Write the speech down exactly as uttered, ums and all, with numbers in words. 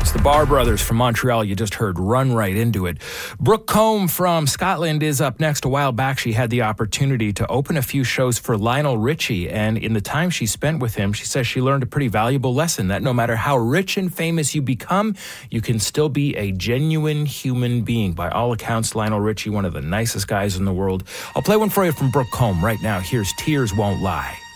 It's the Barr Brothers from Montreal. You just heard Run Right Into It. Brooke Combe from Scotland is up next. A while back, she had the opportunity to open a few shows for Lionel Richie. And in the time she spent with him, she says she learned a pretty valuable lesson that no matter how rich and famous you become, you can still be a genuine human being. By all accounts, Lionel Richie, one of the nicest guys in the world. I'll play one for you from Brooke Combe right now. Here's Tears Won't Lie.